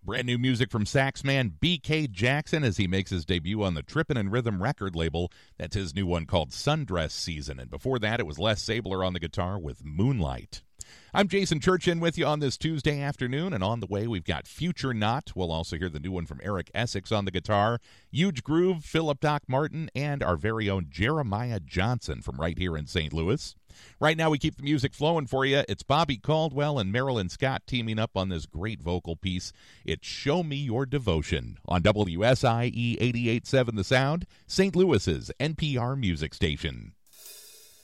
Brand new music from saxman B.K. Jackson as he makes his debut on the Trippin' and Rhythm record label. That's his new one called Sundress Season. And before that, it was Les Sabler on the guitar with Moonlight. I'm Jason Churchin with you on this Tuesday afternoon, and on the way we've got Future Not. We'll also hear the new one from Eric Essex on the guitar, Huge Groove, Philip Doc Martin, and our very own Jeremiah Johnson from right here in St. Louis. Right now we keep the music flowing for you. It's Bobby Caldwell and Marilyn Scott teaming up on this great vocal piece. It's Show Me Your Devotion on WSIE 88.7 The Sound, St. Louis's NPR music station.